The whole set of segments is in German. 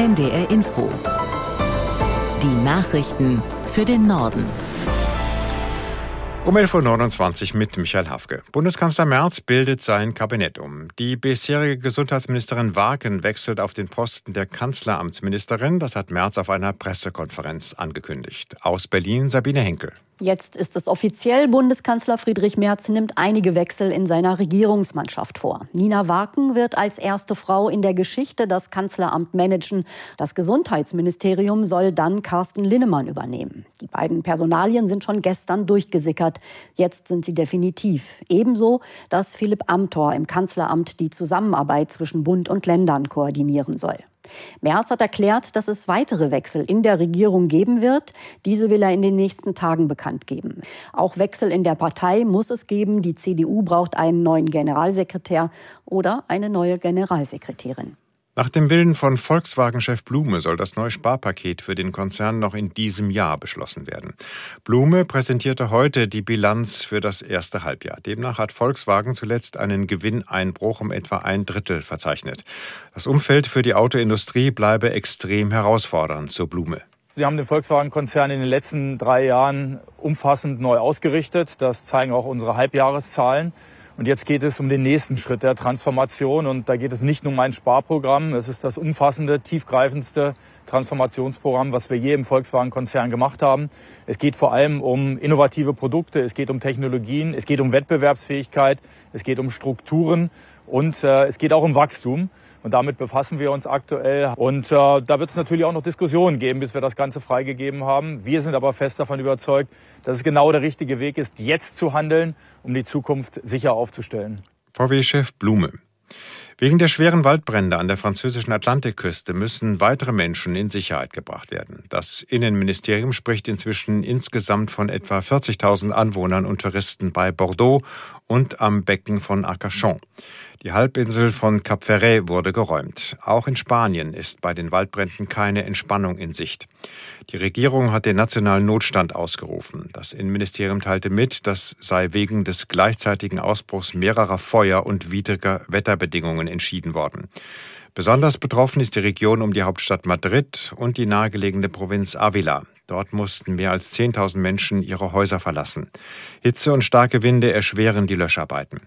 NDR Info. Die Nachrichten für den Norden. Um 11.29 Uhr mit Michael Hafke. Bundeskanzler Merz bildet sein Kabinett um. Die bisherige Gesundheitsministerin Warken wechselt auf den Posten der Kanzleramtsministerin. Das hat Merz auf einer Pressekonferenz angekündigt. Aus Berlin Sabine Henkel. Jetzt ist es offiziell. Bundeskanzler Friedrich Merz nimmt einige Wechsel in seiner Regierungsmannschaft vor. Nina Warken wird als erste Frau in der Geschichte das Kanzleramt managen. Das Gesundheitsministerium soll dann Carsten Linnemann übernehmen. Die beiden Personalien sind schon gestern durchgesickert. Jetzt sind sie definitiv. Ebenso, dass Philipp Amthor im Kanzleramt die Zusammenarbeit zwischen Bund und Ländern koordinieren soll. Merz hat erklärt, dass es weitere Wechsel in der Regierung geben wird. Diese will er in den nächsten Tagen bekannt geben. Auch Wechsel in der Partei muss es geben. Die CDU braucht einen neuen Generalsekretär oder eine neue Generalsekretärin. Nach dem Willen von Volkswagen-Chef Blume soll das neue Sparpaket für den Konzern noch in diesem Jahr beschlossen werden. Blume präsentierte heute die Bilanz für das erste Halbjahr. Demnach hat Volkswagen zuletzt einen Gewinneinbruch um etwa 1/3 verzeichnet. Das Umfeld für die Autoindustrie bleibe extrem herausfordernd, so Blume. Sie haben den Volkswagen-Konzern in den letzten 3 Jahren umfassend neu ausgerichtet. Das zeigen auch unsere Halbjahreszahlen. Und jetzt geht es um den nächsten Schritt der Transformation. Und da geht es nicht nur um ein Sparprogramm. Es ist das umfassende, tiefgreifendste Transformationsprogramm, was wir je im Volkswagen-Konzern gemacht haben. Es geht vor allem um innovative Produkte, es geht um Technologien, es geht um Wettbewerbsfähigkeit, es geht um Strukturen und es geht auch um Wachstum. Und damit befassen wir uns aktuell. Und da wird es natürlich auch noch Diskussionen geben, bis wir das Ganze freigegeben haben. Wir sind aber fest davon überzeugt, dass es genau der richtige Weg ist, jetzt zu handeln, um die Zukunft sicher aufzustellen. VW-Chef Blume. Wegen der schweren Waldbrände an der französischen Atlantikküste müssen weitere Menschen in Sicherheit gebracht werden. Das Innenministerium spricht inzwischen insgesamt von etwa 40.000 Anwohnern und Touristen bei Bordeaux und am Becken von Arcachon. Die Halbinsel von Cap Ferret wurde geräumt. Auch in Spanien ist bei den Waldbränden keine Entspannung in Sicht. Die Regierung hat den nationalen Notstand ausgerufen. Das Innenministerium teilte mit, das sei wegen des gleichzeitigen Ausbruchs mehrerer Feuer und widriger Wetterbedingungen entschieden worden. Besonders betroffen ist die Region um die Hauptstadt Madrid und die nahegelegene Provinz Ávila. Dort mussten mehr als 10.000 Menschen ihre Häuser verlassen. Hitze und starke Winde erschweren die Löscharbeiten.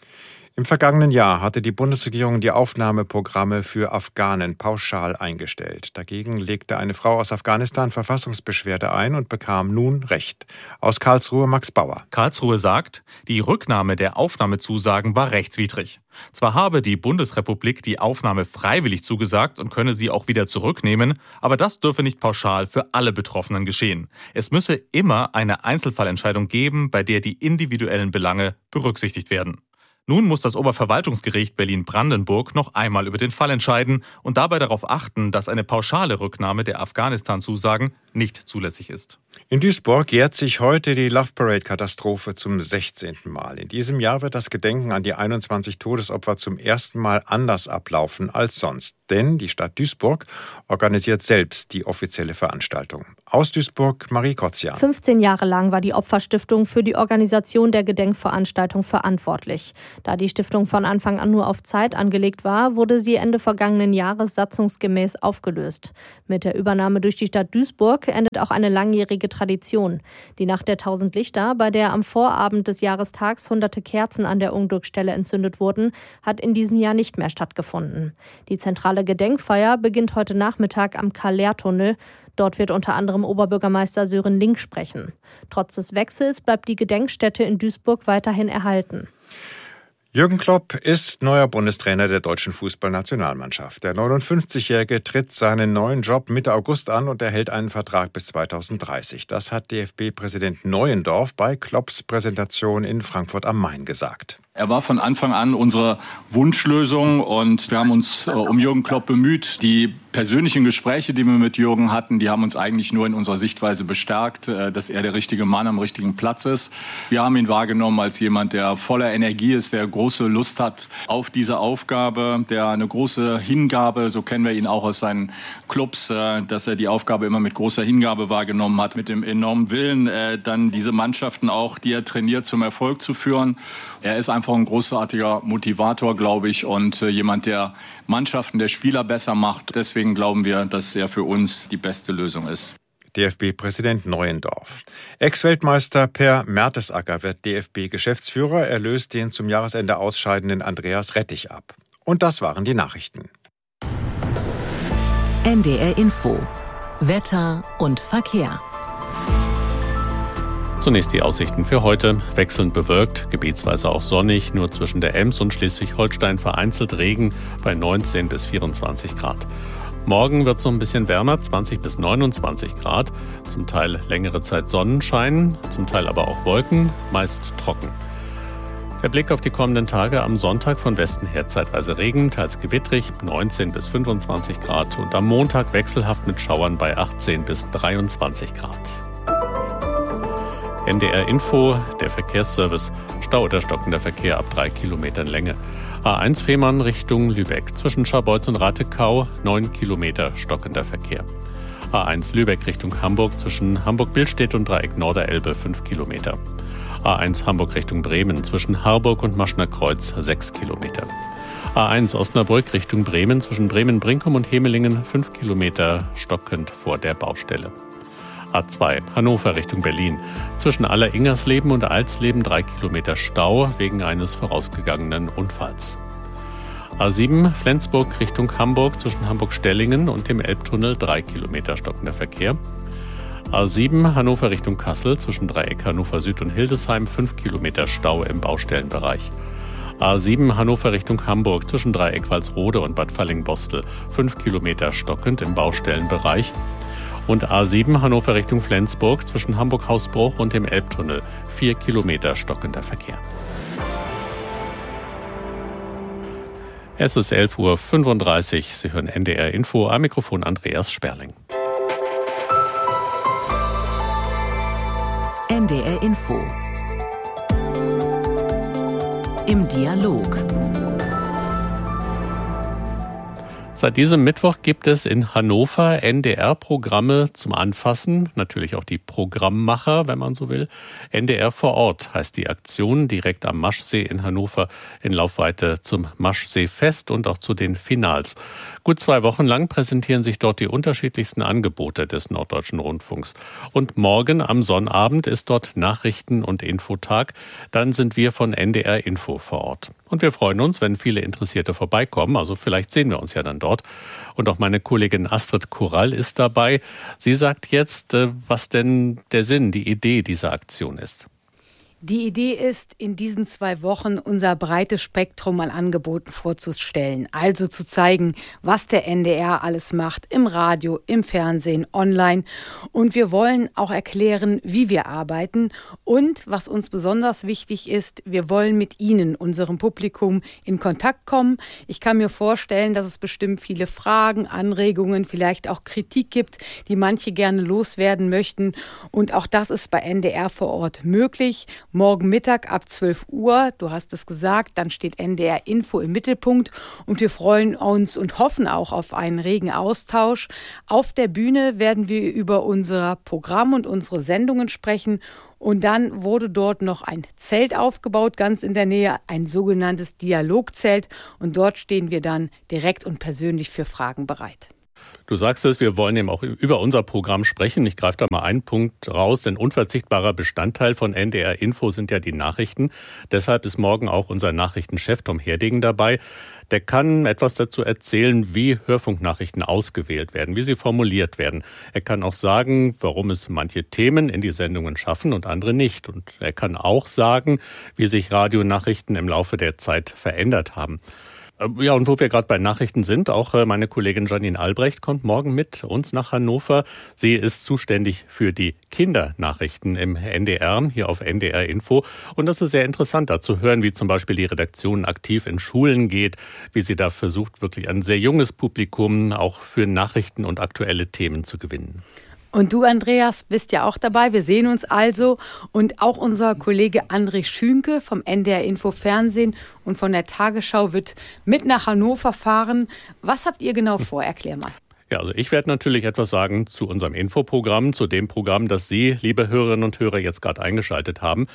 Im vergangenen Jahr hatte die Bundesregierung die Aufnahmeprogramme für Afghanen pauschal eingestellt. Dagegen legte eine Frau aus Afghanistan Verfassungsbeschwerde ein und bekam nun Recht. Aus Karlsruhe Max Bauer. Karlsruhe sagt, die Rücknahme der Aufnahmezusagen war rechtswidrig. Zwar habe die Bundesrepublik die Aufnahme freiwillig zugesagt und könne sie auch wieder zurücknehmen, aber das dürfe nicht pauschal für alle Betroffenen geschehen. Es müsse immer eine Einzelfallentscheidung geben, bei der die individuellen Belange berücksichtigt werden. Nun muss das Oberverwaltungsgericht Berlin-Brandenburg noch einmal über den Fall entscheiden und dabei darauf achten, dass eine pauschale Rücknahme der Afghanistan-Zusagen nicht zulässig ist. In Duisburg jährt sich heute die Love Parade-Katastrophe zum 16. Mal. In diesem Jahr wird das Gedenken an die 21 Todesopfer zum ersten Mal anders ablaufen als sonst. Denn die Stadt Duisburg organisiert selbst die offizielle Veranstaltung. Aus Duisburg Marie Kotzian. 15 Jahre lang war die Opferstiftung für die Organisation der Gedenkveranstaltung verantwortlich. Da die Stiftung von Anfang an nur auf Zeit angelegt war, wurde sie Ende vergangenen Jahres satzungsgemäß aufgelöst. Mit der Übernahme durch die Stadt Duisburg endet auch eine langjährige Tradition. Die Nacht der 1000 Lichter, bei der am Vorabend des Jahrestags hunderte Kerzen an der Unglücksstelle entzündet wurden, hat in diesem Jahr nicht mehr stattgefunden. Die zentrale Gedenkfeier beginnt heute Nachmittag am Karl-Lehr-Tunnel. Dort wird unter anderem Oberbürgermeister Sören Link sprechen. Trotz des Wechsels bleibt die Gedenkstätte in Duisburg weiterhin erhalten. Jürgen Klopp ist neuer Bundestrainer der deutschen Fußballnationalmannschaft. Der 59-Jährige tritt seinen neuen Job Mitte August an und erhält einen Vertrag bis 2030. Das hat DFB-Präsident Neuendorf bei Klopps Präsentation in Frankfurt am Main gesagt. Er war von Anfang an unsere Wunschlösung und wir haben uns um Jürgen Klopp bemüht. Die persönlichen Gespräche, die wir mit Jürgen hatten, die haben uns eigentlich nur in unserer Sichtweise bestärkt, dass er der richtige Mann am richtigen Platz ist. Wir haben ihn wahrgenommen als jemand, der voller Energie ist, der große Lust hat auf diese Aufgabe, der eine große Hingabe, so kennen wir ihn auch aus seinen Clubs, dass er die Aufgabe immer mit großer Hingabe wahrgenommen hat, mit dem enormen Willen, dann diese Mannschaften auch, die er trainiert, zum Erfolg zu führen. Er ist einfach einfach ein großartiger Motivator, glaube ich, und jemand, der Mannschaften, der Spieler besser macht. Deswegen glauben wir, dass er für uns die beste Lösung ist. DFB-Präsident Neuendorf. Ex-Weltmeister Per Mertesacker wird DFB-Geschäftsführer. Er löst den zum Jahresende ausscheidenden Andreas Rettich ab. Und das waren die Nachrichten. NDR Info. Wetter und Verkehr. Zunächst die Aussichten für heute. Wechselnd bewölkt, gebietsweise auch sonnig, nur zwischen der Ems und Schleswig-Holstein vereinzelt Regen bei 19 bis 24 Grad. Morgen wird es noch ein bisschen wärmer, 20 bis 29 Grad. Zum Teil längere Zeit Sonnenschein, zum Teil aber auch Wolken, meist trocken. Der Blick auf die kommenden Tage: am Sonntag von Westen her zeitweise Regen, teils gewittrig, 19 bis 25 Grad. Und am Montag wechselhaft mit Schauern bei 18 bis 23 Grad. NDR Info, der Verkehrsservice. Stau oder stockender Verkehr ab 3 Kilometern Länge. A1 Fehmarn Richtung Lübeck. Zwischen Scharbeutz und Ratekau 9 Kilometer stockender Verkehr. A1 Lübeck Richtung Hamburg. Zwischen Hamburg-Billstedt und Dreieck Norderelbe 5 Kilometer. A1 Hamburg Richtung Bremen. Zwischen Harburg und Maschner Kreuz 6 Kilometer. A1 Osnabrück Richtung Bremen. Zwischen Bremen-Brinkum und Hemelingen 5 Kilometer stockend vor der Baustelle. A2 Hannover Richtung Berlin. Zwischen Aller-Ingersleben und Alsleben 3 Kilometer Stau wegen eines vorausgegangenen Unfalls. A7 Flensburg Richtung Hamburg. Zwischen Hamburg-Stellingen und dem Elbtunnel 3 Kilometer stockender Verkehr. A7 Hannover Richtung Kassel. Zwischen Dreieck Hannover Süd und Hildesheim 5 Kilometer Stau im Baustellenbereich. A7 Hannover Richtung Hamburg. Zwischen Dreieck Walsrode und Bad Falling-Bostel 5 Kilometer stockend im Baustellenbereich. Und A7 Hannover Richtung Flensburg zwischen Hamburg-Hausbruch und dem Elbtunnel 4 Kilometer stockender Verkehr. Es ist 11:35 Uhr. Sie hören NDR Info, am Mikrofon Andreas Sperling. NDR Info. Im Dialog. Seit diesem Mittwoch gibt es in Hannover NDR-Programme zum Anfassen, natürlich auch die Programmmacher, wenn man so will. NDR vor Ort heißt die Aktion, direkt am Maschsee in Hannover in Laufweite zum Maschseefest und auch zu den Finals. Gut 2 Wochen lang präsentieren sich dort die unterschiedlichsten Angebote des Norddeutschen Rundfunks. Und morgen am Sonnabend ist dort Nachrichten- und Infotag. Dann sind wir von NDR Info vor Ort. Und wir freuen uns, wenn viele Interessierte vorbeikommen. Also vielleicht sehen wir uns ja dann dort. Und auch meine Kollegin Astrid Korall ist dabei. Sie sagt jetzt, was denn der Sinn, die Idee dieser Aktion ist. Die Idee ist, in diesen 2 Wochen unser breites Spektrum an Angeboten vorzustellen. Also zu zeigen, was der NDR alles macht, im Radio, im Fernsehen, online. Und wir wollen auch erklären, wie wir arbeiten. Und was uns besonders wichtig ist, wir wollen mit Ihnen, unserem Publikum, in Kontakt kommen. Ich kann mir vorstellen, dass es bestimmt viele Fragen, Anregungen, vielleicht auch Kritik gibt, die manche gerne loswerden möchten. Und auch das ist bei NDR vor Ort möglich. Morgen Mittag ab 12 Uhr, du hast es gesagt, dann steht NDR Info im Mittelpunkt und wir freuen uns und hoffen auch auf einen regen Austausch. Auf der Bühne werden wir über unser Programm und unsere Sendungen sprechen und dann wurde dort noch ein Zelt aufgebaut, ganz in der Nähe, ein sogenanntes Dialogzelt und dort stehen wir dann direkt und persönlich für Fragen bereit. Du sagst es, wir wollen eben auch über unser Programm sprechen. Ich greife da mal einen Punkt raus, denn unverzichtbarer Bestandteil von NDR Info sind ja die Nachrichten. Deshalb ist morgen auch unser Nachrichtenchef Tom Herdegen dabei. Der kann etwas dazu erzählen, wie Hörfunknachrichten ausgewählt werden, wie sie formuliert werden. Er kann auch sagen, warum es manche Themen in die Sendungen schaffen und andere nicht. Und er kann auch sagen, wie sich Radionachrichten im Laufe der Zeit verändert haben. Ja, und wo wir gerade bei Nachrichten sind, auch meine Kollegin Janine Albrecht kommt morgen mit uns nach Hannover. Sie ist zuständig für die Kindernachrichten im NDR, hier auf NDR Info. Und das ist sehr interessant, da zu hören, wie zum Beispiel die Redaktion aktiv in Schulen geht, wie sie da versucht, wirklich ein sehr junges Publikum auch für Nachrichten und aktuelle Themen zu gewinnen. Und du, Andreas, bist ja auch dabei. Wir sehen uns also. Und auch unser Kollege André Schünke vom NDR Info Fernsehen und von der Tagesschau wird mit nach Hannover fahren. Was habt ihr genau vor? Erklär mal. Ja, also ich werde natürlich etwas sagen zu unserem Infoprogramm, zu dem Programm, das Sie, liebe Hörerinnen und Hörer, jetzt gerade eingeschaltet haben.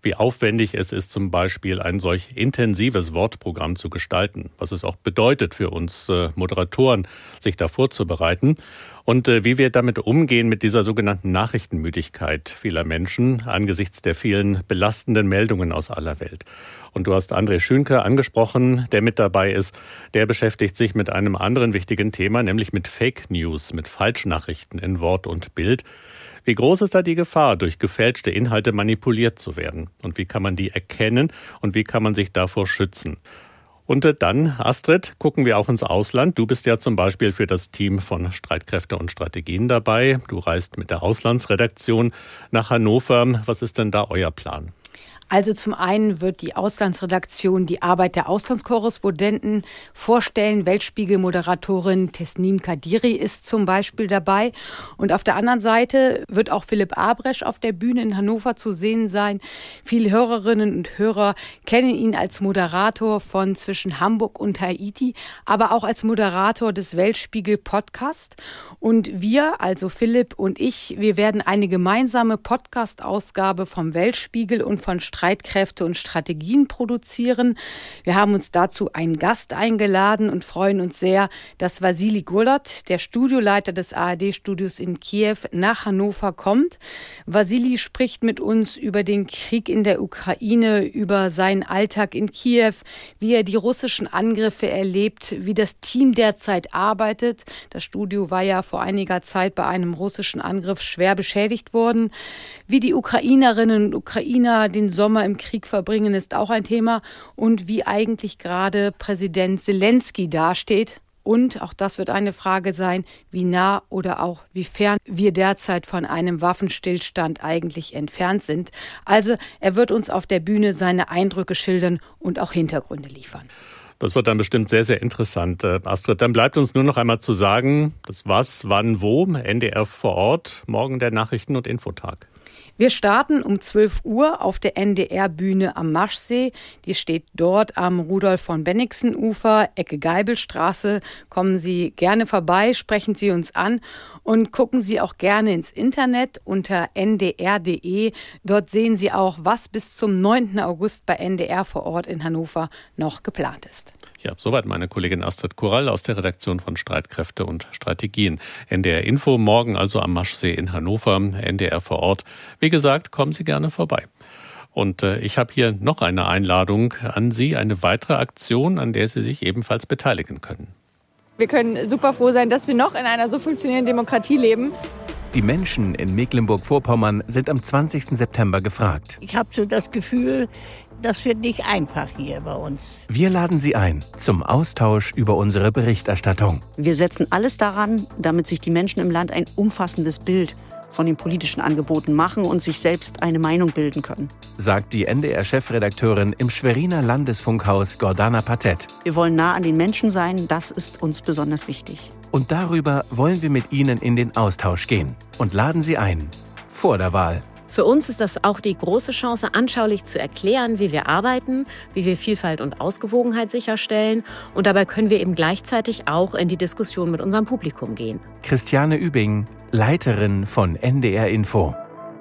wie aufwendig es ist, zum Beispiel ein solch intensives Wortprogramm zu gestalten, was es auch bedeutet für uns Moderatoren, sich da vorzubereiten und wie wir damit umgehen mit dieser sogenannten Nachrichtenmüdigkeit vieler Menschen angesichts der vielen belastenden Meldungen aus aller Welt. Und du hast André Schünke angesprochen, der mit dabei ist. Der beschäftigt sich mit einem anderen wichtigen Thema, nämlich mit Fake News, mit Falschnachrichten in Wort und Bild. Wie groß ist da die Gefahr, durch gefälschte Inhalte manipuliert zu werden? Und wie kann man die erkennen und wie kann man sich davor schützen? Und dann, Astrid, gucken wir auch ins Ausland. Du bist ja zum Beispiel für das Team von Streitkräfte und Strategien dabei. Du reist mit der Auslandsredaktion nach Hannover. Was ist denn da euer Plan? Also zum einen wird die Auslandsredaktion die Arbeit der Auslandskorrespondenten vorstellen. Weltspiegel-Moderatorin Tesnim Kadiri ist zum Beispiel dabei. Und auf der anderen Seite wird auch Philipp Abresch auf der Bühne in Hannover zu sehen sein. Viele Hörerinnen und Hörer kennen ihn als Moderator von Zwischen Hamburg und Haiti, aber auch als Moderator des Weltspiegel-Podcast. Und wir, also Philipp und ich, wir werden eine gemeinsame Podcast-Ausgabe vom Weltspiegel und von Streitkräfte und Strategien produzieren. Wir haben uns dazu einen Gast eingeladen und freuen uns sehr, dass Wassili Golod, der Studioleiter des ARD-Studios in Kiew, nach Hannover kommt. Wassili spricht mit uns über den Krieg in der Ukraine, über seinen Alltag in Kiew, wie er die russischen Angriffe erlebt, wie das Team derzeit arbeitet. Das Studio war ja vor einiger Zeit bei einem russischen Angriff schwer beschädigt worden. Wie die Ukrainerinnen und Ukrainer den Sommer im Krieg verbringen, ist auch ein Thema. Und wie eigentlich gerade Präsident Zelensky dasteht. Und, auch das wird eine Frage sein, wie nah oder auch wie fern wir derzeit von einem Waffenstillstand eigentlich entfernt sind. Also er wird uns auf der Bühne seine Eindrücke schildern und auch Hintergründe liefern. Das wird dann bestimmt sehr, sehr interessant. Astrid, dann bleibt uns nur noch einmal zu sagen, das was, wann, wo, NDR vor Ort, morgen der Nachrichten- und Infotag. Wir starten um 12 Uhr auf der NDR-Bühne am Maschsee. Die steht dort am Rudolf-von-Bennigsen-Ufer, Ecke Geibelstraße. Kommen Sie gerne vorbei, sprechen Sie uns an und gucken Sie auch gerne ins Internet unter ndr.de. Dort sehen Sie auch, was bis zum 9. August bei NDR vor Ort in Hannover noch geplant ist. Ja, soweit meine Kollegin Astrid Korall aus der Redaktion von Streitkräfte und Strategien. NDR Info morgen also am Maschsee in Hannover, NDR vor Ort. Wie gesagt, kommen Sie gerne vorbei. Und ich habe hier noch eine Einladung an Sie, eine weitere Aktion, an der Sie sich ebenfalls beteiligen können. Wir können super froh sein, dass wir noch in einer so funktionierenden Demokratie leben. Die Menschen in Mecklenburg-Vorpommern sind am 20. September gefragt. Ich habe so das Gefühl, das wird nicht einfach hier bei uns. Wir laden Sie ein zum Austausch über unsere Berichterstattung. Wir setzen alles daran, damit sich die Menschen im Land ein umfassendes Bild von den politischen Angeboten machen und sich selbst eine Meinung bilden können. Sagt die NDR-Chefredakteurin im Schweriner Landesfunkhaus Gordana Patet. Wir wollen nah an den Menschen sein, das ist uns besonders wichtig. Und darüber wollen wir mit Ihnen in den Austausch gehen und laden Sie ein vor der Wahl. Für uns ist das auch die große Chance, anschaulich zu erklären, wie wir arbeiten, wie wir Vielfalt und Ausgewogenheit sicherstellen. Und dabei können wir eben gleichzeitig auch in die Diskussion mit unserem Publikum gehen. Christiane Übing, Leiterin von NDR Info.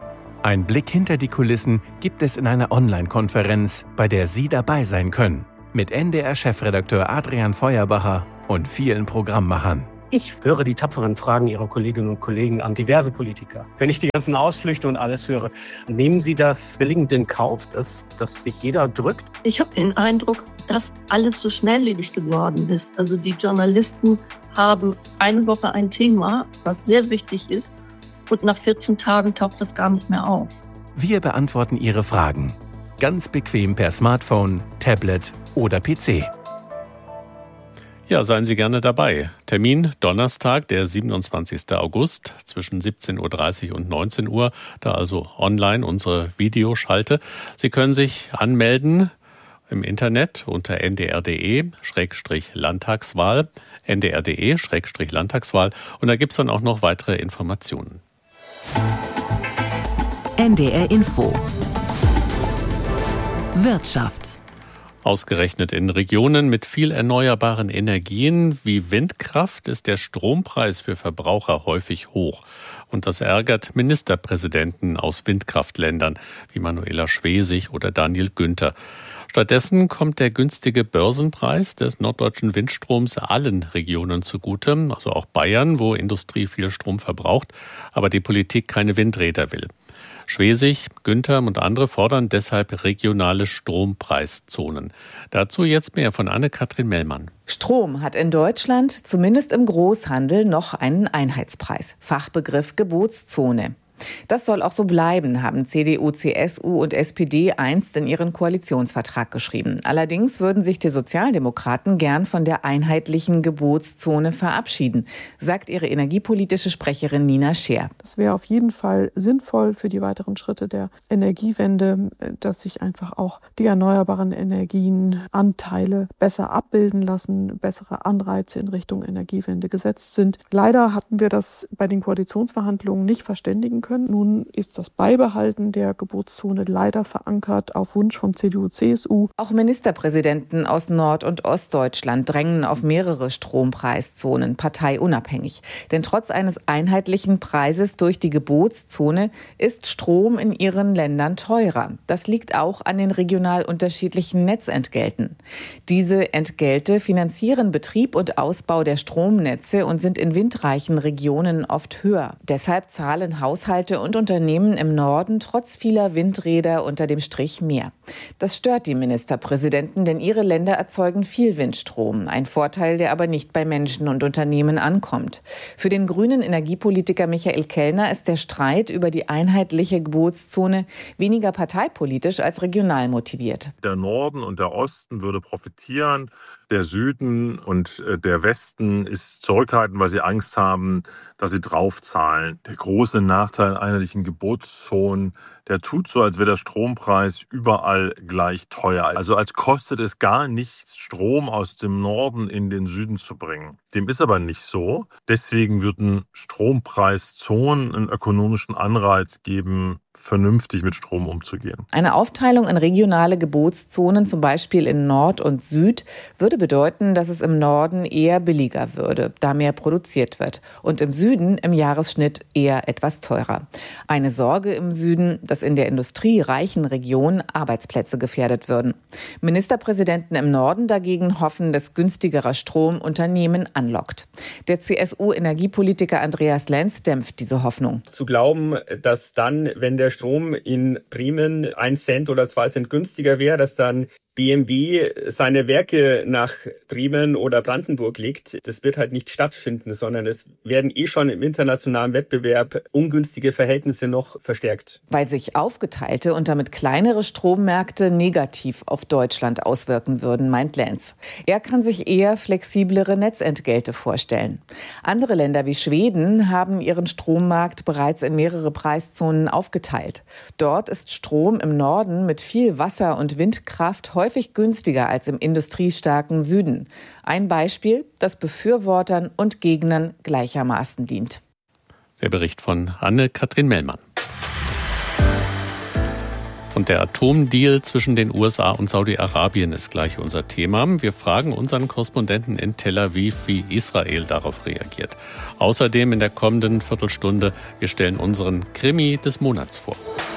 Ein Blick hinter die Kulissen gibt es in einer Online-Konferenz, bei der Sie dabei sein können. Mit NDR-Chefredakteur Adrian Feuerbacher und vielen Programmmachern. Ich höre die tapferen Fragen Ihrer Kolleginnen und Kollegen an diverse Politiker. Wenn ich die ganzen Ausflüchte und alles höre, nehmen Sie das billigend in Kauf, dass sich jeder drückt? Ich habe den Eindruck, dass alles so schnelllebig geworden ist. Also die Journalisten haben eine Woche ein Thema, was sehr wichtig ist, und nach 14 Tagen taucht das gar nicht mehr auf. Wir beantworten Ihre Fragen. Ganz bequem per Smartphone, Tablet oder PC. Ja, seien Sie gerne dabei. Termin Donnerstag, der 27. August zwischen 17.30 Uhr und 19 Uhr. Da also online unsere Videoschalte. Sie können sich anmelden im Internet unter ndr.de/Landtagswahl. ndr.de/Landtagswahl. Und da gibt es dann auch noch weitere Informationen. NDR Info. Wirtschaft. Ausgerechnet in Regionen mit viel erneuerbaren Energien wie Windkraft ist der Strompreis für Verbraucher häufig hoch. Und das ärgert Ministerpräsidenten aus Windkraftländern wie Manuela Schwesig oder Daniel Günther. Stattdessen kommt der günstige Börsenpreis des norddeutschen Windstroms allen Regionen zugute, also auch Bayern, wo Industrie viel Strom verbraucht, aber die Politik keine Windräder will. Schwesig, Günther und andere fordern deshalb regionale Strompreiszonen. Dazu jetzt mehr von Anne-Kathrin Mellmann. Strom hat in Deutschland, zumindest im Großhandel, noch einen Einheitspreis. Fachbegriff Gebotszone. Das soll auch so bleiben, haben CDU, CSU und SPD einst in ihren Koalitionsvertrag geschrieben. Allerdings würden sich die Sozialdemokraten gern von der einheitlichen Gebotszone verabschieden, sagt ihre energiepolitische Sprecherin Nina Scheer. Das wäre auf jeden Fall sinnvoll für die weiteren Schritte der Energiewende, dass sich einfach auch die erneuerbaren Energienanteile besser abbilden lassen, bessere Anreize in Richtung Energiewende gesetzt sind. Leider hatten wir das bei den Koalitionsverhandlungen nicht verständigen können. Nun ist das Beibehalten der Gebotszone leider verankert auf Wunsch von CDU, CSU. Auch Ministerpräsidenten aus Nord- und Ostdeutschland drängen auf mehrere Strompreiszonen, parteiunabhängig. Denn trotz eines einheitlichen Preises durch die Gebotszone ist Strom in ihren Ländern teurer. Das liegt auch an den regional unterschiedlichen Netzentgelten. Diese Entgelte finanzieren Betrieb und Ausbau der Stromnetze und sind in windreichen Regionen oft höher. Deshalb zahlen Haushalte und Unternehmen im Norden trotz vieler Windräder unter dem Strich mehr. Das stört die Ministerpräsidenten, denn ihre Länder erzeugen viel Windstrom. Ein Vorteil, der aber nicht bei Menschen und Unternehmen ankommt. Für den grünen Energiepolitiker Michael Kellner ist der Streit über die einheitliche Gebotszone weniger parteipolitisch als regional motiviert. Der Norden und der Osten würde profitieren. Der Süden und der Westen ist zurückhaltend, weil sie Angst haben, dass sie draufzahlen. Der große Nachteil einheitlichen Gebotszonen, der tut so, als wäre der Strompreis überall gleich teuer. Also als kostet es gar nichts, Strom aus dem Norden in den Süden zu bringen. Dem ist aber nicht so. Deswegen würden Strompreiszonen einen ökonomischen Anreiz geben, vernünftig mit Strom umzugehen. Eine Aufteilung in regionale Gebotszonen, zum Beispiel in Nord und Süd, würde bedeuten, dass es im Norden eher billiger würde, da mehr produziert wird. Und im Süden im Jahresschnitt eher etwas teurer. Eine Sorge im Süden, dass in der industriereichen Region Arbeitsplätze gefährdet würden. Ministerpräsidenten im Norden dagegen hoffen, dass günstigerer Strom Unternehmen anlockt. Der CSU-Energiepolitiker Andreas Lenz dämpft diese Hoffnung. Zu glauben, dass dann, wenn der Strom in Bremen 1 Cent oder 2 Cent günstiger wäre, dass dann BMW seine Werke nach Bremen oder Brandenburg legt, das wird halt nicht stattfinden, sondern es werden schon im internationalen Wettbewerb ungünstige Verhältnisse noch verstärkt. Weil sich aufgeteilte und damit kleinere Strommärkte negativ auf Deutschland auswirken würden, meint Lenz. Er kann sich eher flexiblere Netzentgelte vorstellen. Andere Länder wie Schweden haben ihren Strommarkt bereits in mehrere Preiszonen aufgeteilt. Dort ist Strom im Norden mit viel Wasser- und Windkraft häufig günstiger als im industriestarken Süden. Ein Beispiel, das Befürwortern und Gegnern gleichermaßen dient. Der Bericht von Anne-Kathrin Mellmann. Und der Atomdeal zwischen den USA und Saudi-Arabien ist gleich unser Thema. Wir fragen unseren Korrespondenten in Tel Aviv, wie Israel darauf reagiert. Außerdem in der kommenden Viertelstunde, wir stellen unseren Krimi des Monats vor.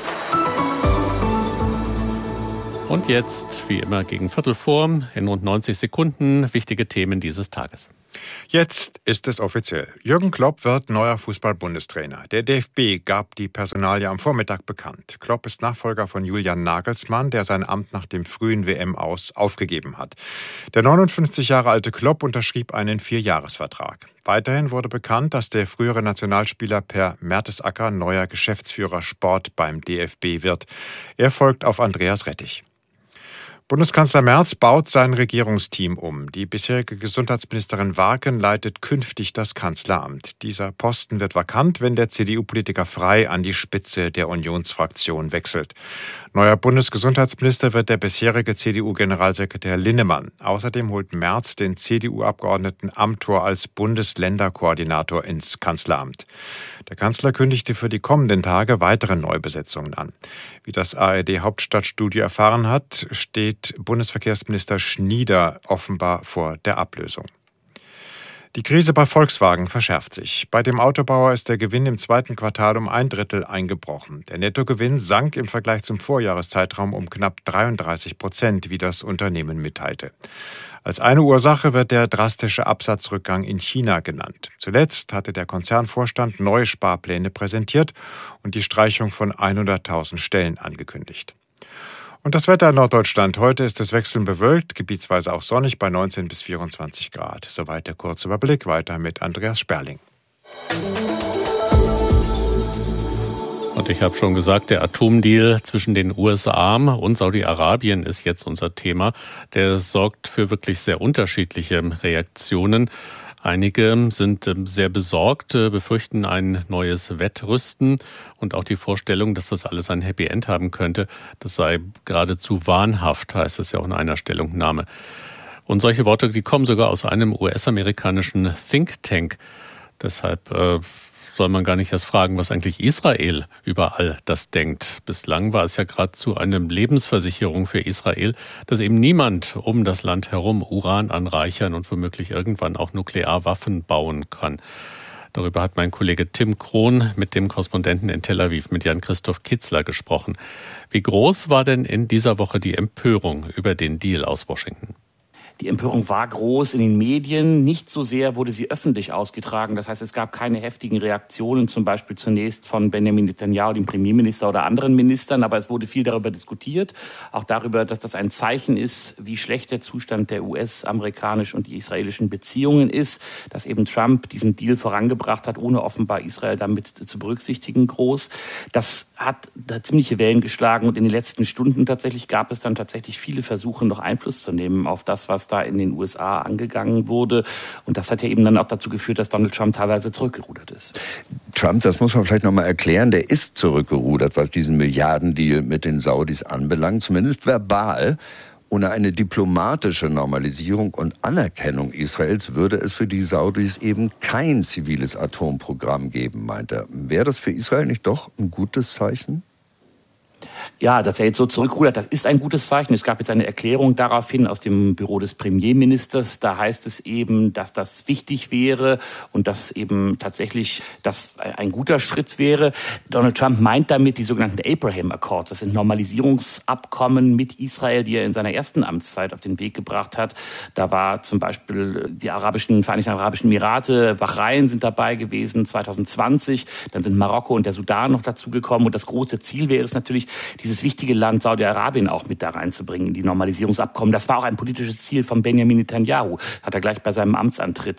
Und jetzt, wie immer, gegen Viertel vor, in rund 90 Sekunden, wichtige Themen dieses Tages. Jetzt ist es offiziell. Jürgen Klopp wird neuer Fußball-Bundestrainer. Der DFB gab die Personalie am Vormittag bekannt. Klopp ist Nachfolger von Julian Nagelsmann, der sein Amt nach dem frühen WM-Aus aufgegeben hat. Der 59 Jahre alte Klopp unterschrieb einen 4-Jahres-Vertrag. Weiterhin wurde bekannt, dass der frühere Nationalspieler Per Mertesacker neuer Geschäftsführer Sport beim DFB wird. Er folgt auf Andreas Rettich. Bundeskanzler Merz baut sein Regierungsteam um. Die bisherige Gesundheitsministerin Warken leitet künftig das Kanzleramt. Dieser Posten wird vakant, wenn der CDU-Politiker Frey an die Spitze der Unionsfraktion wechselt. Neuer Bundesgesundheitsminister wird der bisherige CDU-Generalsekretär Linnemann. Außerdem holt Merz den CDU-Abgeordneten Amthor als Bundesländerkoordinator ins Kanzleramt. Der Kanzler kündigte für die kommenden Tage weitere Neubesetzungen an. Wie das ARD-Hauptstadtstudio erfahren hat, steht steht Bundesverkehrsminister Schnieder offenbar vor der Ablösung. Die Krise bei Volkswagen verschärft sich. Bei dem Autobauer ist der Gewinn im zweiten Quartal um 1/3 eingebrochen. Der Nettogewinn sank im Vergleich zum Vorjahreszeitraum um knapp 33%, wie das Unternehmen mitteilte. Als eine Ursache wird der drastische Absatzrückgang in China genannt. Zuletzt hatte der Konzernvorstand neue Sparpläne präsentiert und die Streichung von 100.000 Stellen angekündigt. Und das Wetter in Norddeutschland. Heute ist es wechselnd bewölkt, gebietsweise auch sonnig bei 19 bis 24 Grad. Soweit der Kurzüberblick. Weiter mit Andreas Sperling. Und ich habe schon gesagt, der Atomdeal zwischen den USA und Saudi-Arabien ist jetzt unser Thema. Der sorgt für wirklich sehr unterschiedliche Reaktionen. Einige sind sehr besorgt, befürchten ein neues Wettrüsten und auch die Vorstellung, dass das alles ein Happy End haben könnte, das sei geradezu wahnhaft, heißt es ja auch in einer Stellungnahme. Und solche Worte, die kommen sogar aus einem US-amerikanischen Think Tank. Deshalb soll man gar nicht erst fragen, was eigentlich Israel über all das denkt. Bislang war es ja geradezu eine Lebensversicherung für Israel, dass eben niemand um das Land herum Uran anreichern und womöglich irgendwann auch Nuklearwaffen bauen kann. Darüber hat mein Kollege Tim Krohn mit dem Korrespondenten in Tel Aviv, mit Jan-Christoph Kitzler, gesprochen. Wie groß war denn in dieser Woche die Empörung über den Deal aus Washington? Die Empörung war groß in den Medien. Nicht so sehr wurde sie öffentlich ausgetragen. Das heißt, es gab keine heftigen Reaktionen, zum Beispiel zunächst von Benjamin Netanyahu, dem Premierminister, oder anderen Ministern. Aber es wurde viel darüber diskutiert. Auch darüber, dass das ein Zeichen ist, wie schlecht der Zustand der US-amerikanischen und israelischen Beziehungen ist. Dass eben Trump diesen Deal vorangebracht hat, ohne offenbar Israel damit zu berücksichtigen, groß. Das hat da ziemliche Wellen geschlagen. Und in den letzten Stunden gab es dann tatsächlich viele Versuche, noch Einfluss zu nehmen auf das, was da in den USA angegangen wurde. Und das hat ja eben dann auch dazu geführt, dass Donald Trump teilweise zurückgerudert ist. Trump, das muss man vielleicht noch mal erklären, der ist zurückgerudert, was diesen Milliardendeal mit den Saudis anbelangt, zumindest verbal. Ohne eine diplomatische Normalisierung und Anerkennung Israels würde es für die Saudis eben kein ziviles Atomprogramm geben, meint er. Wäre das für Israel nicht doch ein gutes Zeichen? Ja, dass er jetzt so zurückrudert, das ist ein gutes Zeichen. Es gab jetzt eine Erklärung daraufhin aus dem Büro des Premierministers. Da heißt es eben, dass das wichtig wäre und dass eben tatsächlich das ein guter Schritt wäre. Donald Trump meint damit die sogenannten Abraham Accords. Das sind Normalisierungsabkommen mit Israel, die er in seiner ersten Amtszeit auf den Weg gebracht hat. Da war zum Beispiel die Vereinigten Arabischen Emirate, Bahrain sind dabei gewesen 2020. Dann sind Marokko und der Sudan noch dazugekommen. Und das große Ziel wäre es natürlich, dieses wichtige Land Saudi-Arabien auch mit da reinzubringen in die Normalisierungsabkommen. Das war auch ein politisches Ziel von Benjamin Netanyahu. Hat er gleich bei seinem Amtsantritt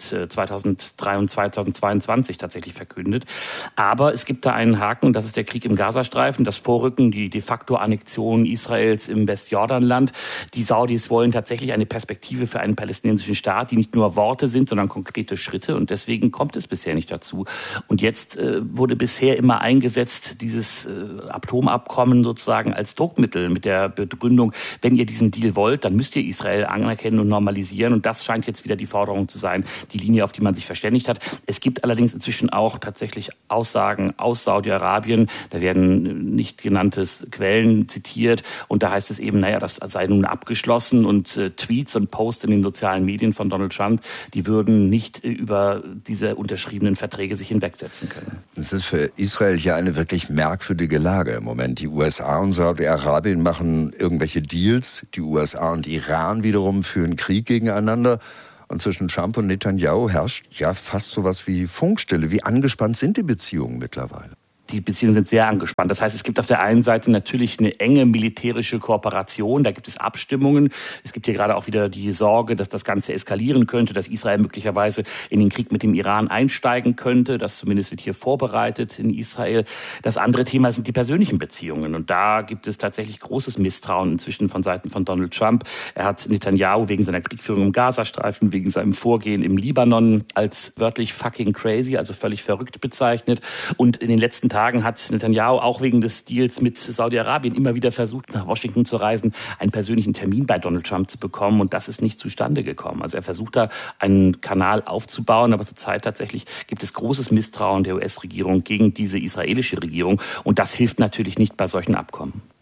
2003 und 2022 tatsächlich verkündet. Aber es gibt da einen Haken, und das ist der Krieg im Gazastreifen, das Vorrücken, die de facto Annexion Israels im Westjordanland. Die Saudis wollen tatsächlich eine Perspektive für einen palästinensischen Staat, die nicht nur Worte sind, sondern konkrete Schritte. Und deswegen kommt es bisher nicht dazu. Und jetzt wurde bisher immer eingesetzt, dieses Atomabkommen sozusagen als Druckmittel mit der Begründung, wenn ihr diesen Deal wollt, dann müsst ihr Israel anerkennen und normalisieren. Und das scheint jetzt wieder die Forderung zu sein, die Linie, auf die man sich verständigt hat. Es gibt allerdings inzwischen auch tatsächlich Aussagen aus Saudi-Arabien. Da werden nicht genannte Quellen zitiert. Und da heißt es eben, das sei nun abgeschlossen. Und Tweets und Posts in den sozialen Medien von Donald Trump, die würden nicht über diese unterschriebenen Verträge sich hinwegsetzen können. Es ist für Israel ja eine wirklich merkwürdige Lage im Moment. Die USA und Saudi-Arabien machen irgendwelche Deals. Die USA und Iran wiederum führen Krieg gegeneinander. Und zwischen Trump und Netanyahu herrscht ja fast sowas wie Funkstille. Wie angespannt sind die Beziehungen mittlerweile? Die Beziehungen sind sehr angespannt. Das heißt, es gibt auf der einen Seite natürlich eine enge militärische Kooperation. Da gibt es Abstimmungen. Es gibt hier gerade auch wieder die Sorge, dass das Ganze eskalieren könnte, dass Israel möglicherweise in den Krieg mit dem Iran einsteigen könnte. Das zumindest wird hier vorbereitet in Israel. Das andere Thema sind die persönlichen Beziehungen. Und da gibt es tatsächlich großes Misstrauen inzwischen von Seiten von Donald Trump. Er hat Netanyahu wegen seiner Kriegführung im Gazastreifen, wegen seinem Vorgehen im Libanon als wörtlich fucking crazy, also völlig verrückt bezeichnet. Und in den letzten Tagen hat Netanyahu auch wegen des Deals mit Saudi-Arabien immer wieder versucht, nach Washington zu reisen, einen persönlichen Termin bei Donald Trump zu bekommen. Und das ist nicht zustande gekommen. Also er versucht da einen Kanal aufzubauen, aber zurzeit tatsächlich gibt es großes Misstrauen der US-Regierung gegen diese israelische Regierung. Und das hilft natürlich nicht bei solchen Abkommen.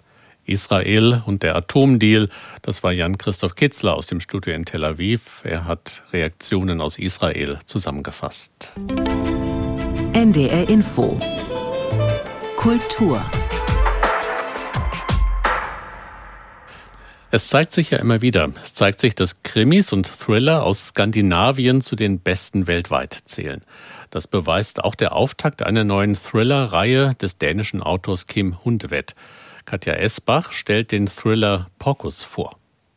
Israel und der Atomdeal, das war Jan-Christoph Kitzler aus dem Studio in Tel Aviv. Er hat Reaktionen aus Israel zusammengefasst. NDR Info. Kultur. Es zeigt sich ja immer wieder. Es zeigt sich, dass Krimis und Thriller aus Skandinavien zu den besten weltweit zählen. Das beweist auch der Auftakt einer neuen Thriller-Reihe des dänischen Autors Kim Hundevedt. Katja Esbach stellt den Thriller Porkus vor.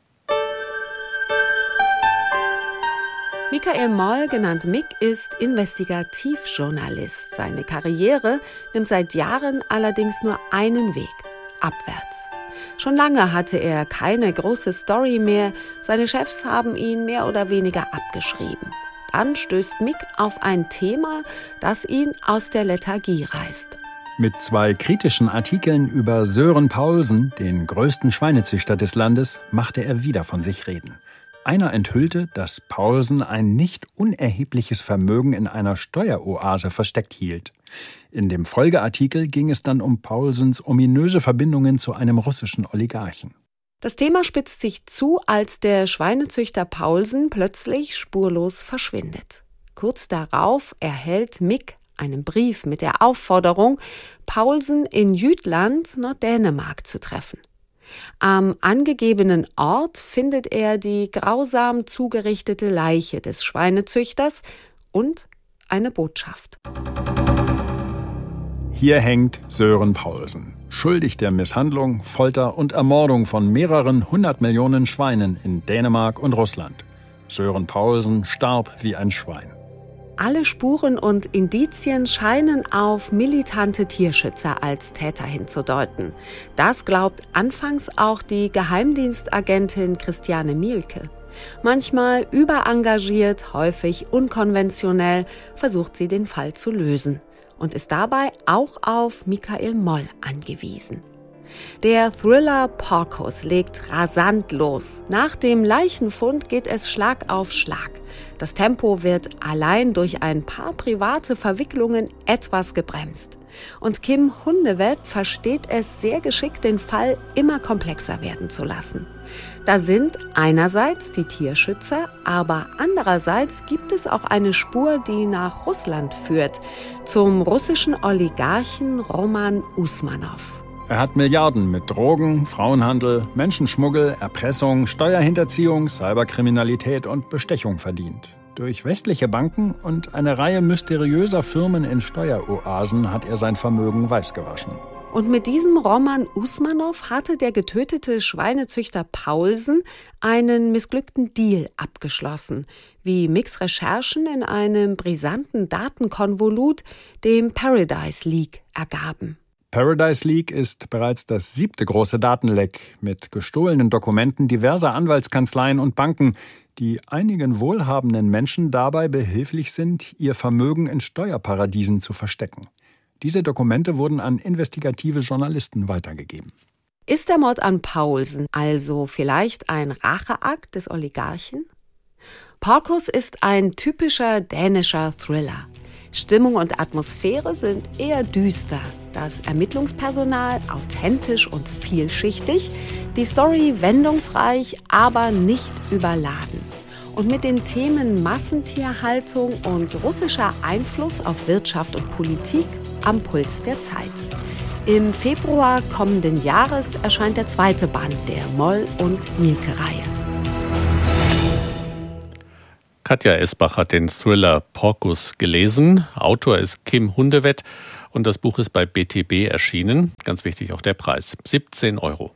Michael Moll, genannt Mick, ist Investigativjournalist. Seine Karriere nimmt seit Jahren allerdings nur einen Weg: abwärts. Schon lange hatte er keine große Story mehr. Seine Chefs haben ihn mehr oder weniger abgeschrieben. Dann stößt Mick auf ein Thema, das ihn aus der Lethargie reißt. Mit 2 kritischen Artikeln über Sören Paulsen, den größten Schweinezüchter des Landes, machte er wieder von sich reden. Einer enthüllte, dass Paulsen ein nicht unerhebliches Vermögen in einer Steueroase versteckt hielt. In dem Folgeartikel ging es dann um Paulsens ominöse Verbindungen zu einem russischen Oligarchen. Das Thema spitzt sich zu, als der Schweinezüchter Paulsen plötzlich spurlos verschwindet. Kurz darauf erhält Mick einen Brief mit der Aufforderung, Paulsen in Jütland, Norddänemark, zu treffen. Am angegebenen Ort findet er die grausam zugerichtete Leiche des Schweinezüchters und eine Botschaft. Hier hängt Sören Paulsen, schuldig der Misshandlung, Folter und Ermordung von mehreren 100 Millionen Schweinen in Dänemark und Russland. Sören Paulsen starb wie ein Schwein. Alle Spuren und Indizien scheinen auf militante Tierschützer als Täter hinzudeuten. Das glaubt anfangs auch die Geheimdienstagentin Christiane Mielke. Manchmal überengagiert, häufig unkonventionell, versucht sie den Fall zu lösen und ist dabei auch auf Michael Moll angewiesen. Der Thriller Porkus legt rasant los. Nach dem Leichenfund geht es Schlag auf Schlag. Das Tempo wird allein durch ein paar private Verwicklungen etwas gebremst. Und Kim Hundevedt versteht es sehr geschickt, den Fall immer komplexer werden zu lassen. Da sind einerseits die Tierschützer, aber andererseits gibt es auch eine Spur, die nach Russland führt, zum russischen Oligarchen Roman Usmanov. Er hat Milliarden mit Drogen, Frauenhandel, Menschenschmuggel, Erpressung, Steuerhinterziehung, Cyberkriminalität und Bestechung verdient. Durch westliche Banken und eine Reihe mysteriöser Firmen in Steueroasen hat er sein Vermögen weißgewaschen. Und mit diesem Roman Usmanov hatte der getötete Schweinezüchter Paulsen einen missglückten Deal abgeschlossen, wie Micks Recherchen in einem brisanten Datenkonvolut, dem Paradise Leak, ergaben. Paradise Leak ist bereits das 7. große Datenleck mit gestohlenen Dokumenten diverser Anwaltskanzleien und Banken, die einigen wohlhabenden Menschen dabei behilflich sind, ihr Vermögen in Steuerparadiesen zu verstecken. Diese Dokumente wurden an investigative Journalisten weitergegeben. Ist der Mord an Paulsen also vielleicht ein Racheakt des Oligarchen? Porkus ist ein typischer dänischer Thriller. Stimmung und Atmosphäre sind eher düster, das Ermittlungspersonal authentisch und vielschichtig, die Story wendungsreich, aber nicht überladen. Und mit den Themen Massentierhaltung und russischer Einfluss auf Wirtschaft und Politik am Puls der Zeit. Im Februar kommenden Jahres erscheint der 2. Band der Moll- und Mielke-Reihe. Katja Esbach hat den Thriller Porkus gelesen. Autor ist Kim Hundevedt und das Buch ist bei BTB erschienen. Ganz wichtig auch der Preis, 17 €.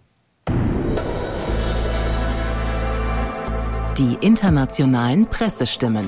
Die internationalen Pressestimmen.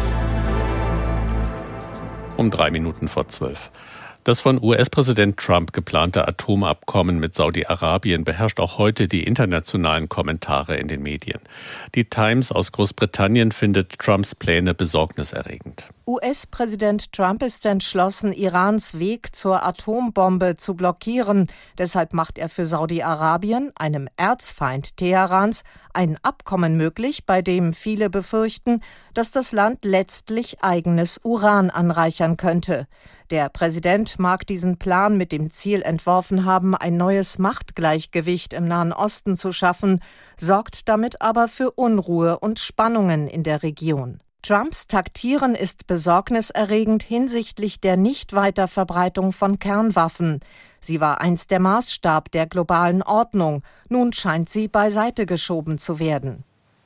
Um 3:03. Das von US-Präsident Trump geplante Atomabkommen mit Saudi-Arabien beherrscht auch heute die internationalen Kommentare in den Medien. Die Times aus Großbritannien findet Trumps Pläne besorgniserregend. US-Präsident Trump ist entschlossen, Irans Weg zur Atombombe zu blockieren. Deshalb macht er für Saudi-Arabien, einem Erzfeind Teherans, ein Abkommen möglich, bei dem viele befürchten, dass das Land letztlich eigenes Uran anreichern könnte. Der Präsident mag diesen Plan mit dem Ziel entworfen haben, ein neues Machtgleichgewicht im Nahen Osten zu schaffen, sorgt damit aber für Unruhe und Spannungen in der Region. Trumps Taktieren ist besorgniserregend hinsichtlich der Nichtweiterverbreitung von Kernwaffen. Sie war einst der Maßstab der globalen Ordnung. Nun scheint sie beiseite geschoben zu werden.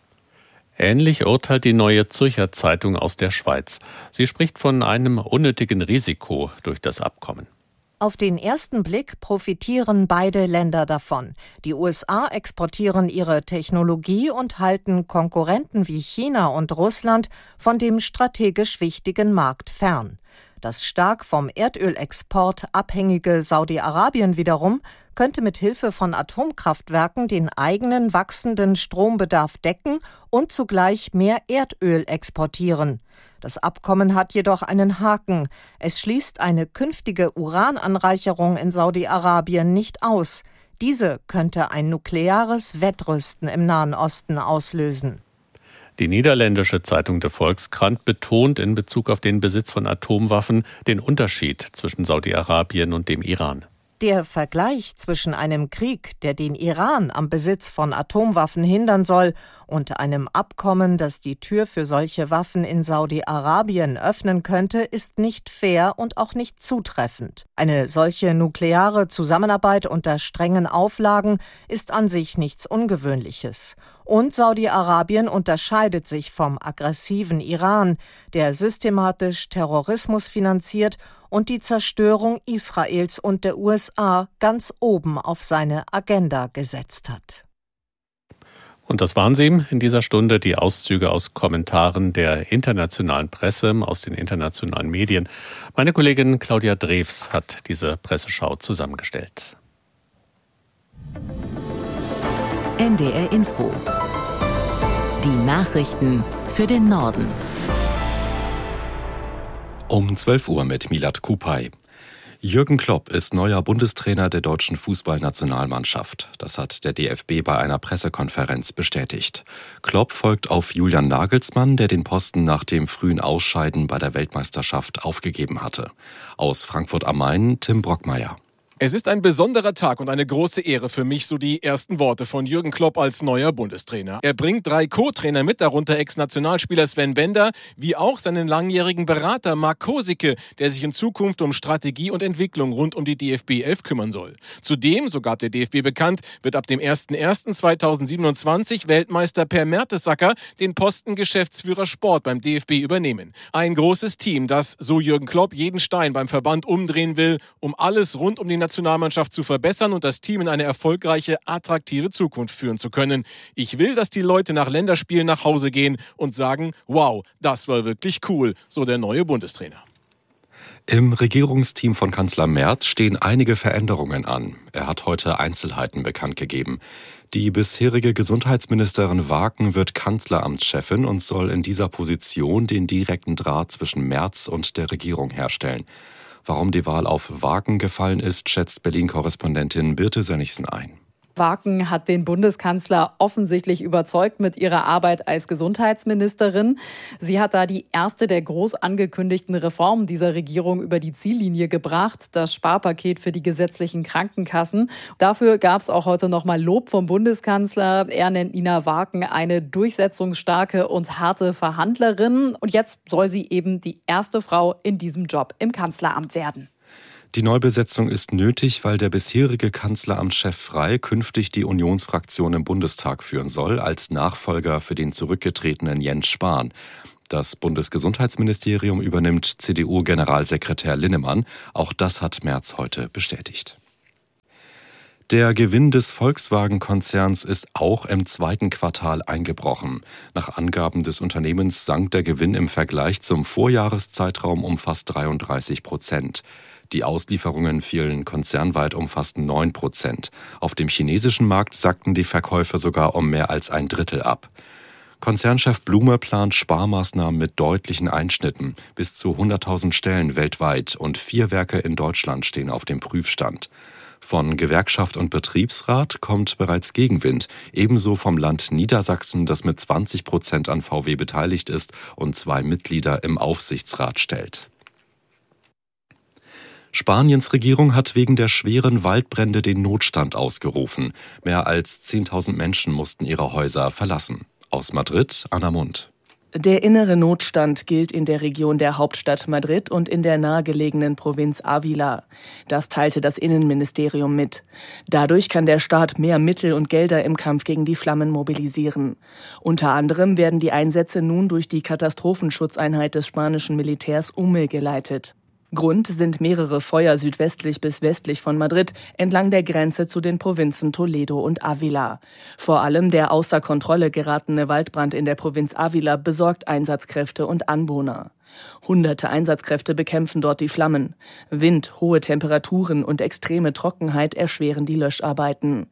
Ähnlich urteilt die Neue Zürcher Zeitung aus der Schweiz. Sie spricht von einem unnötigen Risiko durch das Abkommen. Auf den ersten Blick profitieren beide Länder davon. Die USA exportieren ihre Technologie und halten Konkurrenten wie China und Russland von dem strategisch wichtigen Markt fern. Das stark vom Erdölexport abhängige Saudi-Arabien wiederum könnte mit Hilfe von Atomkraftwerken den eigenen wachsenden Strombedarf decken und zugleich mehr Erdöl exportieren. Das Abkommen hat jedoch einen Haken. Es schließt eine künftige Urananreicherung in Saudi-Arabien nicht aus. Diese könnte ein nukleares Wettrüsten im Nahen Osten auslösen. Die niederländische Zeitung De Volkskrant betont in Bezug auf den Besitz von Atomwaffen den Unterschied zwischen Saudi-Arabien und dem Iran. Der Vergleich zwischen einem Krieg, der den Iran am Besitz von Atomwaffen hindern soll, und einem Abkommen, das die Tür für solche Waffen in Saudi-Arabien öffnen könnte, ist nicht fair und auch nicht zutreffend. Eine solche nukleare Zusammenarbeit unter strengen Auflagen ist an sich nichts Ungewöhnliches. Und Saudi-Arabien unterscheidet sich vom aggressiven Iran, der systematisch Terrorismus finanziert und die Zerstörung Israels und der USA ganz oben auf seine Agenda gesetzt hat. Und das waren sie in dieser Stunde, die Auszüge aus Kommentaren der internationalen Presse, aus den internationalen Medien. Meine Kollegin Claudia Drews hat diese Presseschau zusammengestellt. NDR Info. Die Nachrichten für den Norden. Um 12 Uhr mit Milad Kupay. Jürgen Klopp ist neuer Bundestrainer der deutschen Fußballnationalmannschaft. Das hat der DFB bei einer Pressekonferenz bestätigt. Klopp folgt auf Julian Nagelsmann, der den Posten nach dem frühen Ausscheiden bei der Weltmeisterschaft aufgegeben hatte. Aus Frankfurt am Main, Tim Brockmeier. Es ist ein besonderer Tag und eine große Ehre für mich, so die ersten Worte von Jürgen Klopp als neuer Bundestrainer. Er bringt 3 Co-Trainer mit, darunter Ex-Nationalspieler Sven Bender, wie auch seinen langjährigen Berater Marc Kosicke, der sich in Zukunft um Strategie und Entwicklung rund um die DFB 11 kümmern soll. Zudem, so gab der DFB bekannt, wird ab dem 01.01.2027 Weltmeister Per Mertesacker den Posten Geschäftsführer Sport beim DFB übernehmen. Ein großes Team, das, so Jürgen Klopp, jeden Stein beim Verband umdrehen will, um alles rund um die Nationalmannschaft zu verbessern und das Team in eine erfolgreiche, attraktive Zukunft führen zu können. Ich will, dass die Leute nach Länderspielen nach Hause gehen und sagen, wow, das war wirklich cool, so der neue Bundestrainer. Im Regierungsteam von Kanzler Merz stehen einige Veränderungen an. Er hat heute Einzelheiten bekannt gegeben. Die bisherige Gesundheitsministerin Waken wird Kanzleramtschefin und soll in dieser Position den direkten Draht zwischen Merz und der Regierung herstellen. Warum die Wahl auf Waken gefallen ist, schätzt Berlin-Korrespondentin Birte Sönnigsen ein. Waken hat den Bundeskanzler offensichtlich überzeugt mit ihrer Arbeit als Gesundheitsministerin. Sie hat da die erste der groß angekündigten Reformen dieser Regierung über die Ziellinie gebracht, das Sparpaket für die gesetzlichen Krankenkassen. Dafür gab es auch heute nochmal Lob vom Bundeskanzler. Er nennt Nina Waken eine durchsetzungsstarke und harte Verhandlerin. Und jetzt soll sie eben die erste Frau in diesem Job im Kanzleramt werden. Die Neubesetzung ist nötig, weil der bisherige Kanzleramtschef Frey künftig die Unionsfraktion im Bundestag führen soll, als Nachfolger für den zurückgetretenen Jens Spahn. Das Bundesgesundheitsministerium übernimmt CDU-Generalsekretär Linnemann. Auch das hat Merz heute bestätigt. Der Gewinn des Volkswagen-Konzerns ist auch im zweiten Quartal eingebrochen. Nach Angaben des Unternehmens sank der Gewinn im Vergleich zum Vorjahreszeitraum um fast 33%. Die Auslieferungen fielen konzernweit um fast 9%. Auf dem chinesischen Markt sackten die Verkäufe sogar um mehr als ein Drittel ab. Konzernchef Blume plant Sparmaßnahmen mit deutlichen Einschnitten. Bis zu 100.000 Stellen weltweit und 4 Werke in Deutschland stehen auf dem Prüfstand. Von Gewerkschaft und Betriebsrat kommt bereits Gegenwind. Ebenso vom Land Niedersachsen, das mit 20% an VW beteiligt ist und 2 Mitglieder im Aufsichtsrat stellt. Spaniens Regierung hat wegen der schweren Waldbrände den Notstand ausgerufen. Mehr als 10.000 Menschen mussten ihre Häuser verlassen. Aus Madrid, Anna Mund. Der innere Notstand gilt in der Region der Hauptstadt Madrid und in der nahegelegenen Provinz Ávila. Das teilte das Innenministerium mit. Dadurch kann der Staat mehr Mittel und Gelder im Kampf gegen die Flammen mobilisieren. Unter anderem werden die Einsätze nun durch die Katastrophenschutzeinheit des spanischen Militärs UME geleitet. Grund sind mehrere Feuer südwestlich bis westlich von Madrid entlang der Grenze zu den Provinzen Toledo und Ávila. Vor allem der außer Kontrolle geratene Waldbrand in der Provinz Ávila besorgt Einsatzkräfte und Anwohner. Hunderte Einsatzkräfte bekämpfen dort die Flammen. Wind, hohe Temperaturen und extreme Trockenheit erschweren die Löscharbeiten.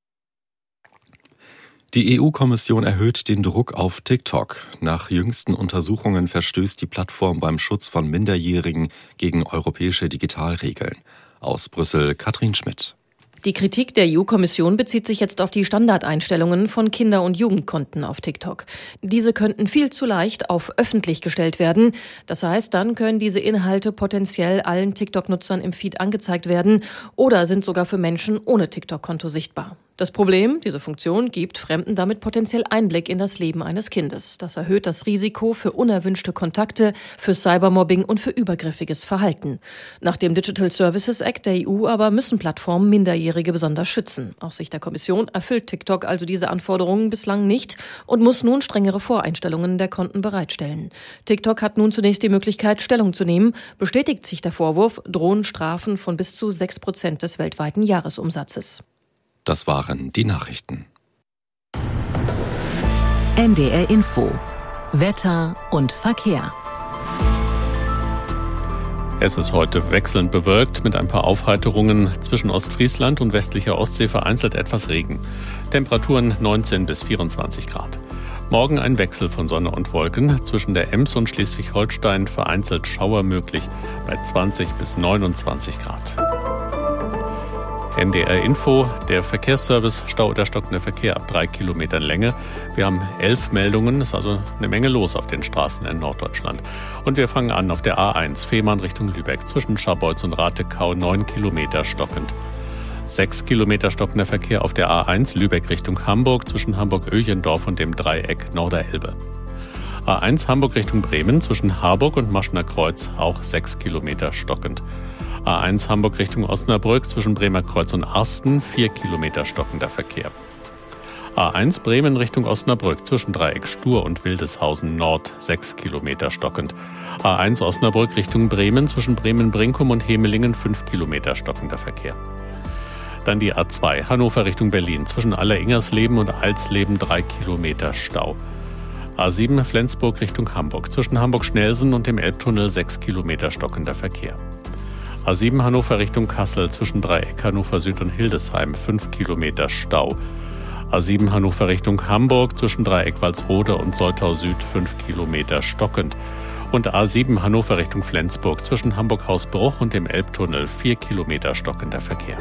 Die EU-Kommission erhöht den Druck auf TikTok. Nach jüngsten Untersuchungen verstößt die Plattform beim Schutz von Minderjährigen gegen europäische Digitalregeln. Aus Brüssel Katrin Schmidt. Die Kritik der EU-Kommission bezieht sich jetzt auf die Standardeinstellungen von Kinder- und Jugendkonten auf TikTok. Diese könnten viel zu leicht auf öffentlich gestellt werden. Das heißt, dann können diese Inhalte potenziell allen TikTok-Nutzern im Feed angezeigt werden oder sind sogar für Menschen ohne TikTok-Konto sichtbar. Das Problem, diese Funktion gibt Fremden damit potenziell Einblick in das Leben eines Kindes. Das erhöht das Risiko für unerwünschte Kontakte, für Cybermobbing und für übergriffiges Verhalten. Nach dem Digital Services Act der EU aber müssen Plattformen Minderjährige besonders schützen. Aus Sicht der Kommission erfüllt TikTok also diese Anforderungen bislang nicht und muss nun strengere Voreinstellungen der Konten bereitstellen. TikTok hat nun zunächst die Möglichkeit, Stellung zu nehmen. Bestätigt sich der Vorwurf, drohen Strafen von bis zu 6% des weltweiten Jahresumsatzes. Das waren die Nachrichten. NDR Info. Wetter und Verkehr. Es ist heute wechselnd bewölkt mit ein paar Aufheiterungen. Zwischen Ostfriesland und westlicher Ostsee vereinzelt etwas Regen. Temperaturen 19 bis 24 Grad. Morgen ein Wechsel von Sonne und Wolken. Zwischen der Ems und Schleswig-Holstein vereinzelt Schauer möglich bei 20 bis 29 Grad. NDR Info, der Verkehrsservice, Stau oder stockender Verkehr ab 3 Kilometern Länge. Wir haben 11 Meldungen, ist also eine Menge los auf den Straßen in Norddeutschland. Und wir fangen an auf der A1, Fehmarn Richtung Lübeck, zwischen Scharbeutz und Ratekau, 9 Kilometer stockend. 6 Kilometer stockender Verkehr auf der A1, Lübeck Richtung Hamburg, zwischen Hamburg-Öhlendorf und dem Dreieck Norderelbe. A1 Hamburg Richtung Bremen, zwischen Harburg und Maschner Kreuz, auch 6 Kilometer stockend. A1 Hamburg Richtung Osnabrück zwischen Bremer Kreuz und Arsten, 4 Kilometer stockender Verkehr. A1 Bremen Richtung Osnabrück zwischen Dreieck Stur und Wildeshausen Nord, 6 Kilometer stockend. A1 Osnabrück Richtung Bremen zwischen Bremen-Brinkum und Hemelingen, 5 Kilometer stockender Verkehr. Dann die A2 Hannover Richtung Berlin zwischen Aller-Ingersleben und Alsleben, 3 Kilometer Stau. A7 Flensburg Richtung Hamburg zwischen Hamburg-Schnelsen und dem Elbtunnel, 6 Kilometer stockender Verkehr. A7 Hannover Richtung Kassel zwischen Dreieck Hannover Süd und Hildesheim, 5 Kilometer Stau. A7 Hannover Richtung Hamburg zwischen Dreieck Walsrode und Soltau Süd, 5 Kilometer stockend. Und A7 Hannover Richtung Flensburg zwischen Hamburg-Hausbruch und dem Elbtunnel, 4 Kilometer stockender Verkehr.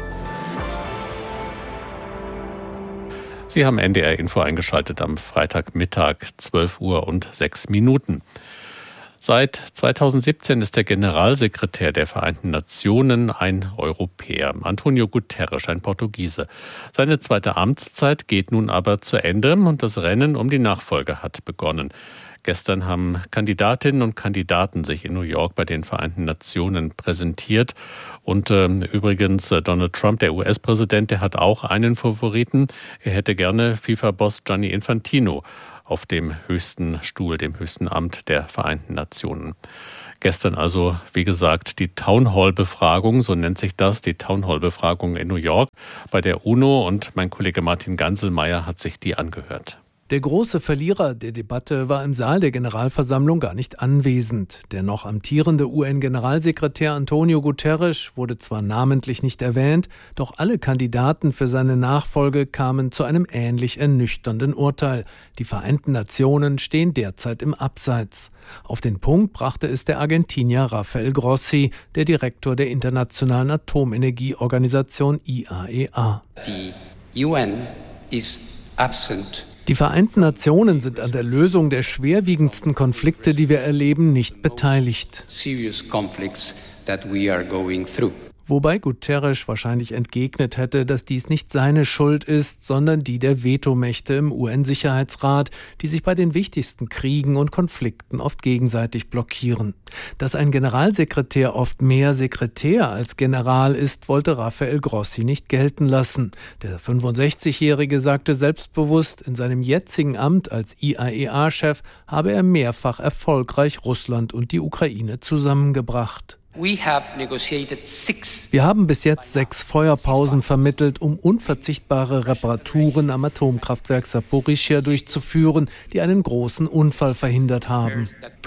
Sie haben NDR Info eingeschaltet am Freitagmittag, 12 Uhr und 6 Minuten. Seit 2017 ist der Generalsekretär der Vereinten Nationen ein Europäer, Antonio Guterres, ein Portugiese. Seine zweite Amtszeit geht nun aber zu Ende und das Rennen um die Nachfolge hat begonnen. Gestern haben Kandidatinnen und Kandidaten sich in New York bei den Vereinten Nationen präsentiert. Und übrigens Donald Trump, der US-Präsident, der hat auch einen Favoriten. Er hätte gerne FIFA-Boss Gianni Infantino auf dem höchsten Stuhl, dem höchsten Amt der Vereinten Nationen. Gestern also, wie gesagt, die Townhall-Befragung, so nennt sich das, die Townhall-Befragung in New York bei der UNO. Und mein Kollege Martin Ganselmeier hat sich die angehört. Der große Verlierer der Debatte war im Saal der Generalversammlung gar nicht anwesend. Der noch amtierende UN-Generalsekretär Antonio Guterres wurde zwar namentlich nicht erwähnt, doch alle Kandidaten für seine Nachfolge kamen zu einem ähnlich ernüchternden Urteil. Die Vereinten Nationen stehen derzeit im Abseits. Auf den Punkt brachte es der Argentinier Rafael Grossi, der Direktor der Internationalen Atomenergieorganisation IAEA. The UN is absent. Die Vereinten Nationen sind an der Lösung der schwerwiegendsten Konflikte, die wir erleben, nicht beteiligt. Serious conflicts that we are going through. Wobei Guterres wahrscheinlich entgegnet hätte, dass dies nicht seine Schuld ist, sondern die der Vetomächte im UN-Sicherheitsrat, die sich bei den wichtigsten Kriegen und Konflikten oft gegenseitig blockieren. Dass ein Generalsekretär oft mehr Sekretär als General ist, wollte Rafael Grossi nicht gelten lassen. Der 65-Jährige sagte selbstbewusst, in seinem jetzigen Amt als IAEA-Chef habe er mehrfach erfolgreich Russland und die Ukraine zusammengebracht. Wir haben bis jetzt 6 Feuerpausen vermittelt, um unverzichtbare Reparaturen am Atomkraftwerk Saporischschja durchzuführen, die einen großen Unfall verhindert haben.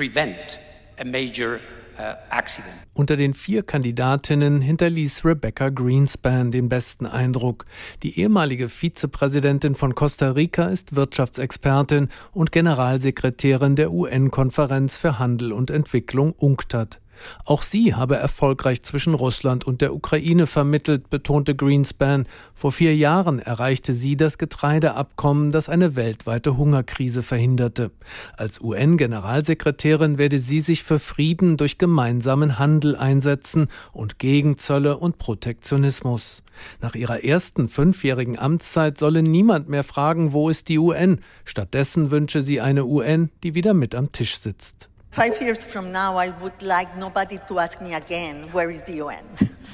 Unter den 4 Kandidatinnen hinterließ Rebecca Greenspan den besten Eindruck. Die ehemalige Vizepräsidentin von Costa Rica ist Wirtschaftsexpertin und Generalsekretärin der UN-Konferenz für Handel und Entwicklung UNCTAD. Auch sie habe erfolgreich zwischen Russland und der Ukraine vermittelt, betonte Greenspan. Vor 4 Jahren erreichte sie das Getreideabkommen, das eine weltweite Hungerkrise verhinderte. Als UN-Generalsekretärin werde sie sich für Frieden durch gemeinsamen Handel einsetzen und gegen Zölle und Protektionismus. Nach ihrer ersten 5-jährigen Amtszeit solle niemand mehr fragen, wo ist die UN? Stattdessen wünsche sie eine UN, die wieder mit am Tisch sitzt. 5 years from now, I would like nobody to ask me again, where is the UN?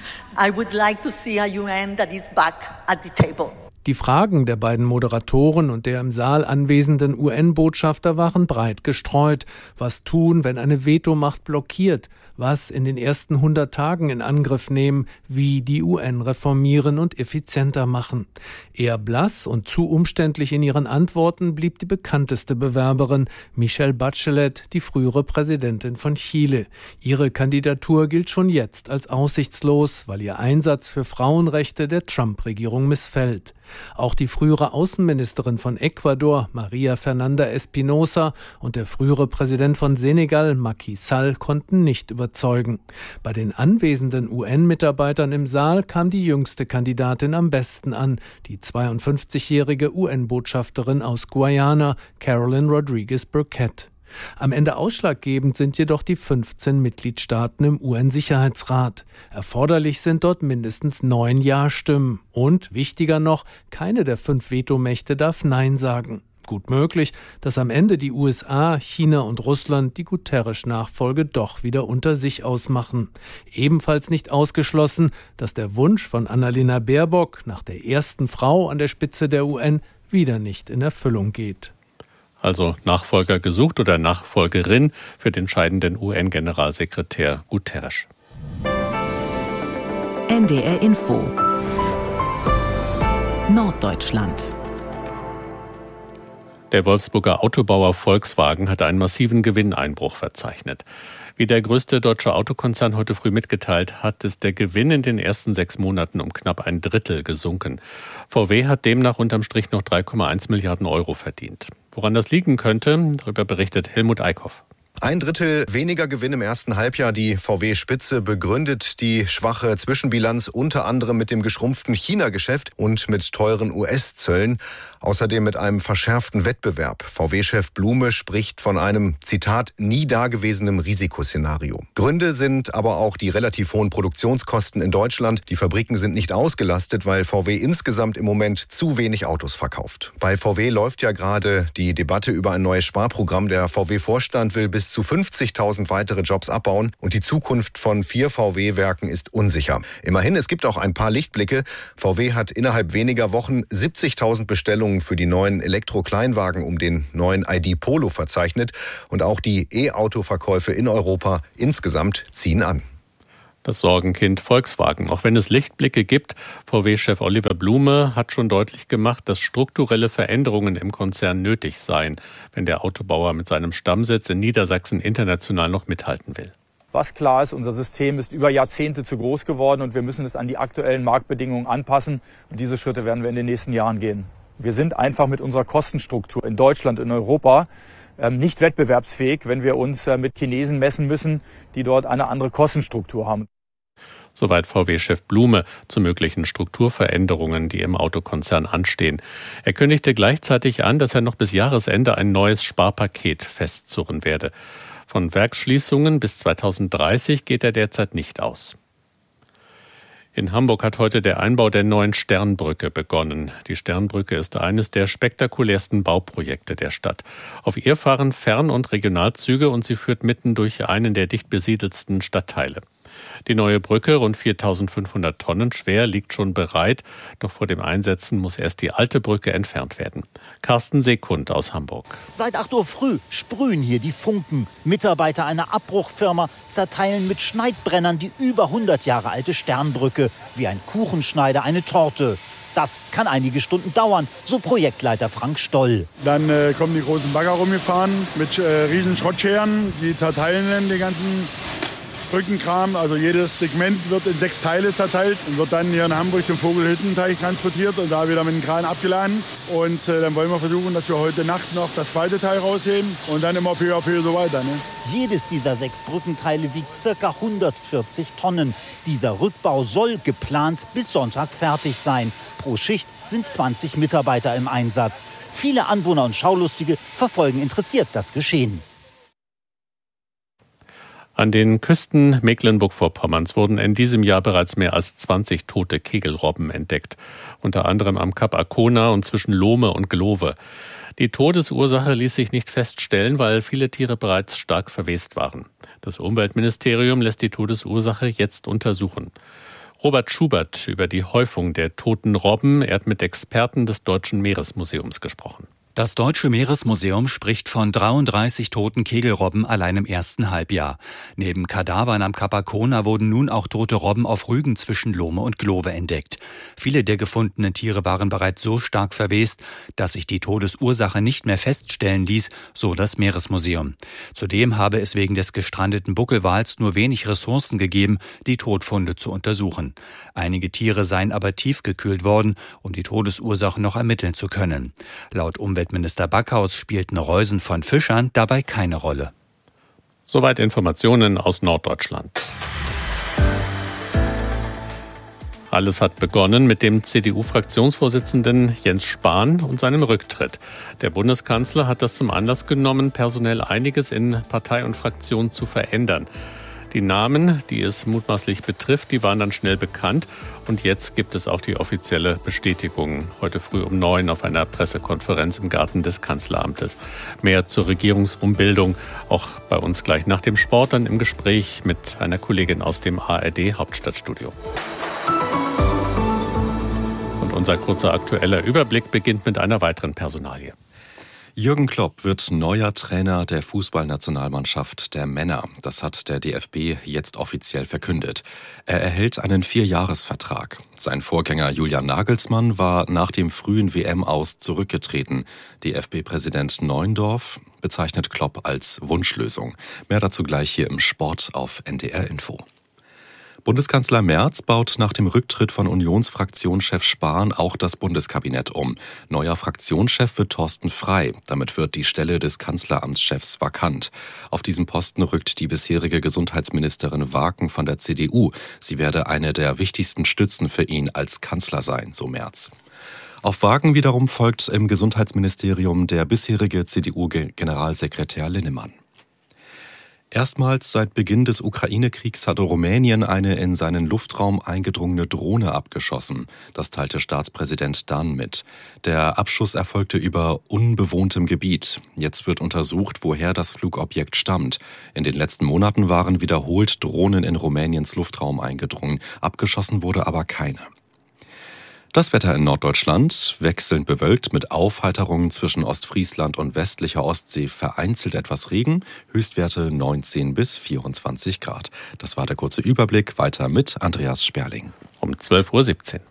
I would like to see a UN that is back at the table. Die Fragen der beiden Moderatoren und der im Saal anwesenden UN-Botschafter waren breit gestreut. Was tun, wenn eine Vetomacht blockiert? Was in den ersten 100 Tagen in Angriff nehmen? Wie die UN reformieren und effizienter machen? Eher blass und zu umständlich in ihren Antworten blieb die bekannteste Bewerberin, Michelle Bachelet, die frühere Präsidentin von Chile. Ihre Kandidatur gilt schon jetzt als aussichtslos, weil ihr Einsatz für Frauenrechte der Trump-Regierung missfällt. Auch die frühere Außenministerin von Ecuador, Maria Fernanda Espinosa, und der frühere Präsident von Senegal, Macky Sall, konnten nicht überzeugen. Bei den anwesenden UN-Mitarbeitern im Saal kam die jüngste Kandidatin am besten an, die 52-jährige UN-Botschafterin aus Guyana, Carolyn Rodriguez Burkett. Am Ende ausschlaggebend sind jedoch die 15 Mitgliedstaaten im UN-Sicherheitsrat. Erforderlich sind dort mindestens 9 Ja-Stimmen. Und, wichtiger noch, keine der 5 Vetomächte darf Nein sagen. Gut möglich, dass am Ende die USA, China und Russland die Guterres-Nachfolge doch wieder unter sich ausmachen. Ebenfalls nicht ausgeschlossen, dass der Wunsch von Annalena Baerbock nach der ersten Frau an der Spitze der UN wieder nicht in Erfüllung geht. Also Nachfolger gesucht oder Nachfolgerin für den scheidenden UN-Generalsekretär Guterres. NDR Info Norddeutschland. Der Wolfsburger Autobauer Volkswagen hat einen massiven Gewinneinbruch verzeichnet. Wie der größte deutsche Autokonzern heute früh mitgeteilt hat, ist der Gewinn in den ersten 6 Monaten um knapp 1/3 gesunken. VW hat demnach unterm Strich noch 3,1 Milliarden Euro verdient. Woran das liegen könnte, darüber berichtet Helmut Eickhoff. 1/3 weniger Gewinn im ersten Halbjahr. Die VW-Spitze begründet die schwache Zwischenbilanz unter anderem mit dem geschrumpften China-Geschäft und mit teuren US-Zöllen. Außerdem mit einem verschärften Wettbewerb. VW-Chef Blume spricht von einem, Zitat, nie dagewesenem Risikoszenario. Gründe sind aber auch die relativ hohen Produktionskosten in Deutschland. Die Fabriken sind nicht ausgelastet, weil VW insgesamt im Moment zu wenig Autos verkauft. Bei VW läuft ja gerade die Debatte über ein neues Sparprogramm. Der VW-Vorstand will bis zu 50.000 weitere Jobs abbauen und die Zukunft von 4 VW-Werken ist unsicher. Immerhin, es gibt auch ein paar Lichtblicke. VW hat innerhalb weniger Wochen 70.000 Bestellungen für die neuen Elektro-Kleinwagen um den neuen ID Polo verzeichnet und auch die E-Auto-Verkäufe in Europa insgesamt ziehen an. Das Sorgenkind Volkswagen. Auch wenn es Lichtblicke gibt, VW-Chef Oliver Blume hat schon deutlich gemacht, dass strukturelle Veränderungen im Konzern nötig seien, wenn der Autobauer mit seinem Stammsitz in Niedersachsen international noch mithalten will. Was klar ist, unser System ist über Jahrzehnte zu groß geworden und wir müssen es an die aktuellen Marktbedingungen anpassen. Und diese Schritte werden wir in den nächsten Jahren gehen. Wir sind einfach mit unserer Kostenstruktur in Deutschland, in Europa nicht wettbewerbsfähig, wenn wir uns mit Chinesen messen müssen, die dort eine andere Kostenstruktur haben. Soweit VW-Chef Blume zu möglichen Strukturveränderungen, die im Autokonzern anstehen. Er kündigte gleichzeitig an, dass er noch bis Jahresende ein neues Sparpaket festzurren werde. Von Werksschließungen bis 2030 geht er derzeit nicht aus. In Hamburg hat heute der Einbau der neuen Sternbrücke begonnen. Die Sternbrücke ist eines der spektakulärsten Bauprojekte der Stadt. Auf ihr fahren Fern- und Regionalzüge und sie führt mitten durch einen der dicht besiedelsten Stadtteile. Die neue Brücke, rund 4.500 Tonnen schwer, liegt schon bereit. Doch vor dem Einsetzen muss erst die alte Brücke entfernt werden. Carsten Sekund aus Hamburg. Seit 8 Uhr früh sprühen hier die Funken. Mitarbeiter einer Abbruchfirma zerteilen mit Schneidbrennern die über 100 Jahre alte Sternbrücke. Wie ein Kuchenschneider eine Torte. Das kann einige Stunden dauern, so Projektleiter Frank Stoll. Dann kommen die großen Bagger rumgefahren mit riesen Schrottscheren. Die zerteilen dann den ganzen Brückenkram, also jedes Segment wird in 6 Teile zerteilt und wird dann hier in Hamburg zum Vogelhüttenteich transportiert und da wieder mit dem Kran abgeladen. Und dann wollen wir versuchen, dass wir heute Nacht noch das zweite Teil rausheben und dann immer peu à peu so weiter. Ne? Jedes dieser 6 Brückenteile wiegt ca. 140 Tonnen. Dieser Rückbau soll geplant bis Sonntag fertig sein. Pro Schicht sind 20 Mitarbeiter im Einsatz. Viele Anwohner und Schaulustige verfolgen interessiert das Geschehen. An den Küsten Mecklenburg-Vorpommerns wurden in diesem Jahr bereits mehr als 20 tote Kegelrobben entdeckt. Unter anderem am Kap Arkona und zwischen Lohme und Glove. Die Todesursache ließ sich nicht feststellen, weil viele Tiere bereits stark verwest waren. Das Umweltministerium lässt die Todesursache jetzt untersuchen. Robert Schubert über die Häufung der toten Robben. Er hat mit Experten des Deutschen Meeresmuseums gesprochen. Das Deutsche Meeresmuseum spricht von 33 toten Kegelrobben allein im ersten Halbjahr. Neben Kadavern am Kap Arkona wurden nun auch tote Robben auf Rügen zwischen Lohme und Glove entdeckt. Viele der gefundenen Tiere waren bereits so stark verwest, dass sich die Todesursache nicht mehr feststellen ließ, so das Meeresmuseum. Zudem habe es wegen des gestrandeten Buckelwals nur wenig Ressourcen gegeben, die Todfunde zu untersuchen. Einige Tiere seien aber tiefgekühlt worden, um die Todesursache noch ermitteln zu können. Laut Umweltminister Backhaus spielten Reusen von Fischern dabei keine Rolle. Soweit Informationen aus Norddeutschland. Alles hat begonnen mit dem CDU-Fraktionsvorsitzenden Jens Spahn und seinem Rücktritt. Der Bundeskanzler hat das zum Anlass genommen, personell einiges in Partei und Fraktion zu verändern. Die Namen, die es mutmaßlich betrifft, die waren dann schnell bekannt. Und jetzt gibt es auch die offizielle Bestätigung. Heute früh um 9 auf einer Pressekonferenz im Garten des Kanzleramtes. Mehr zur Regierungsumbildung, auch bei uns gleich nach dem Sport, dann im Gespräch mit einer Kollegin aus dem ARD-Hauptstadtstudio. Und unser kurzer aktueller Überblick beginnt mit einer weiteren Personalie. Jürgen Klopp wird neuer Trainer der Fußballnationalmannschaft der Männer. Das hat der DFB jetzt offiziell verkündet. Er erhält einen 4-Jahres-Vertrag. Sein Vorgänger Julian Nagelsmann war nach dem frühen WM-Aus zurückgetreten. DFB-Präsident Neuendorf bezeichnet Klopp als Wunschlösung. Mehr dazu gleich hier im Sport auf NDR Info. Bundeskanzler Merz baut nach dem Rücktritt von Unionsfraktionschef Spahn auch das Bundeskabinett um. Neuer Fraktionschef wird Thorsten Frey. Damit wird die Stelle des Kanzleramtschefs vakant. Auf diesem Posten rückt die bisherige Gesundheitsministerin Waken von der CDU. Sie werde eine der wichtigsten Stützen für ihn als Kanzler sein, so Merz. Auf Wagen wiederum folgt im Gesundheitsministerium der bisherige CDU-Generalsekretär Linnemann. Erstmals seit Beginn des Ukraine-Kriegs hatte Rumänien eine in seinen Luftraum eingedrungene Drohne abgeschossen. Das teilte Staatspräsident Dan mit. Der Abschuss erfolgte über unbewohntem Gebiet. Jetzt wird untersucht, woher das Flugobjekt stammt. In den letzten Monaten waren wiederholt Drohnen in Rumäniens Luftraum eingedrungen. Abgeschossen wurde aber keine. Das Wetter in Norddeutschland wechselnd bewölkt mit Aufheiterungen zwischen Ostfriesland und westlicher Ostsee, vereinzelt etwas Regen, Höchstwerte 19 bis 24 Grad. Das war der kurze Überblick, weiter mit Andreas Sperling. Um 12:17 Uhr.